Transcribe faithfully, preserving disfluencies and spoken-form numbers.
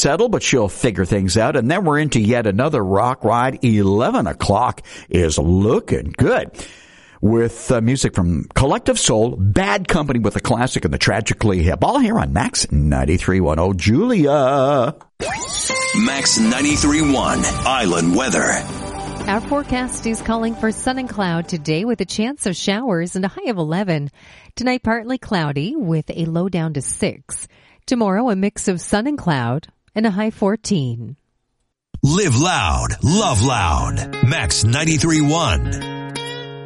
settle, but she'll figure things out. And then we're into yet another rock ride. eleven o'clock is looking good. With uh, music from Collective Soul, Bad Company with a classic and the Tragically Hip. All here on Max ninety-three point one. Oh, Julia. Max ninety-three point one, Island Weather. Our forecast is calling for sun and cloud today with a chance of showers and a high of eleven. Tonight, partly cloudy with a low down to six. Tomorrow, a mix of sun and cloud and a high fourteen. Live loud, love loud. Max ninety-three point one.